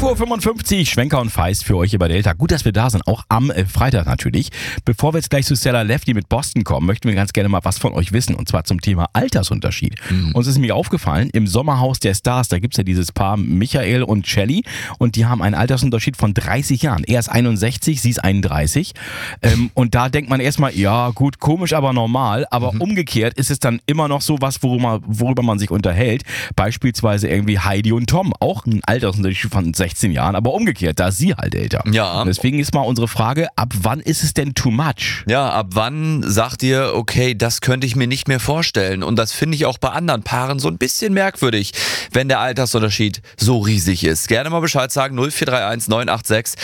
5:55 Uhr, Schwenker und Feist für euch hier bei Delta. Gut, dass wir da sind, auch am Freitag natürlich. Bevor wir jetzt gleich zu Stella Lefty mit Boston kommen, möchten wir ganz gerne mal was von euch wissen. Und zwar zum Thema Altersunterschied. Uns ist mir aufgefallen, im Sommerhaus der Stars, da gibt es ja dieses Paar Michael und Shelly. Und die haben einen Altersunterschied von 30 Jahren. Er ist 61, sie ist 31. Und da denkt man erstmal, ja gut, komisch, aber normal. Aber umgekehrt ist es dann immer noch so was, worüber man sich unterhält. Beispielsweise irgendwie Heidi und Tom. Auch ein Altersunterschied von 16 Jahren, aber umgekehrt, da ist sie halt älter. Ja. Und deswegen ist mal unsere Frage, ab wann ist es denn too much? Ja, ab wann sagt ihr, okay, das könnte ich mir nicht mehr vorstellen? Und das finde ich auch bei anderen Paaren so ein bisschen merkwürdig, wenn der Altersunterschied so riesig ist. Gerne mal Bescheid sagen, 0431 986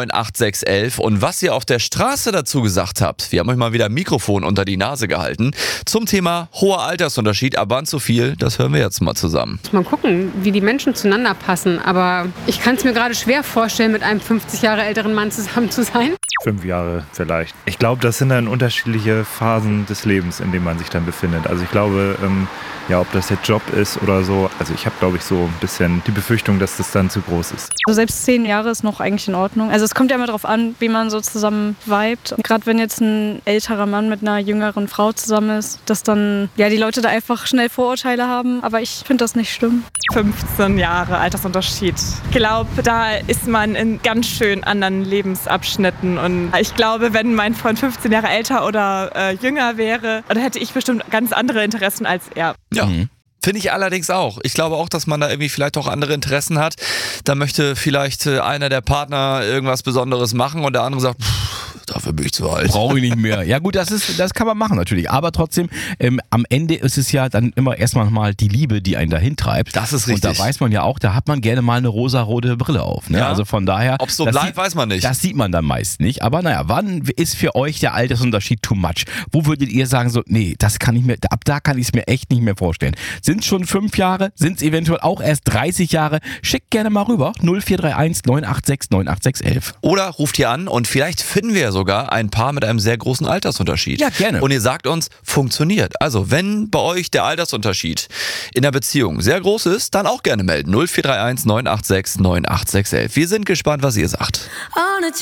98611. Und was ihr auf der Straße dazu gesagt habt, wir haben euch mal wieder ein Mikrofon unter die Nase gehalten, zum Thema hoher Altersunterschied, ab wann zu viel, das hören wir jetzt mal zusammen. Mal gucken, wie die Menschen zueinander passen. Aber ich kann es mir gerade schwer vorstellen, mit einem 50 Jahre älteren Mann zusammen zu sein. 5 Jahre vielleicht. Ich glaube, das sind dann unterschiedliche Phasen des Lebens, in denen man sich dann befindet. Also ich glaube, ob das jetzt Job ist oder so, also ich habe, glaube ich, so ein bisschen die Befürchtung, dass das dann zu groß ist. Also selbst 10 Jahre ist noch eigentlich in Ordnung. Also es kommt ja immer darauf an, wie man so zusammen vibet. Gerade wenn jetzt ein älterer Mann mit einer jüngeren Frau zusammen ist, dass dann die Leute da einfach schnell Vorurteile haben. Aber ich finde das nicht schlimm. 15 Jahre Altersunterschied. Ich glaube, da ist man in ganz schön anderen Lebensabschnitten. Und ich glaube, wenn mein Freund 15 Jahre älter oder jünger wäre, dann hätte ich bestimmt ganz andere Interessen als er. Ja. Finde ich allerdings auch. Ich glaube auch, dass man da irgendwie vielleicht auch andere Interessen hat. Da möchte vielleicht einer der Partner irgendwas Besonderes machen und der andere sagt, dafür bin ich zu alt. Brauche ich nicht mehr. Ja gut, das kann man machen natürlich. Aber trotzdem, am Ende ist es ja dann immer erstmal mal die Liebe, die einen dahin treibt. Das ist richtig. Und da weiß man ja auch, da hat man gerne mal eine rosarote Brille auf. Ne? Ja. Also von daher. Ob es so bleibt, weiß man nicht. Das sieht man dann meist nicht. Aber naja, wann ist für euch der Altersunterschied too much? Wo würdet ihr sagen so, nee, das kann ich mir, ab da kann ich es mir echt nicht mehr vorstellen. Sind es schon 5 Jahre? Sind es eventuell auch erst 30 Jahre? Schickt gerne mal rüber. 0431 986 98611. Oder ruft hier an und vielleicht finden wir ja sogar ein Paar mit einem sehr großen Altersunterschied. Ja, gerne. Und ihr sagt uns, funktioniert. Also, wenn bei euch der Altersunterschied in der Beziehung sehr groß ist, dann auch gerne melden. 0431 986 98611. Wir sind gespannt, was ihr sagt.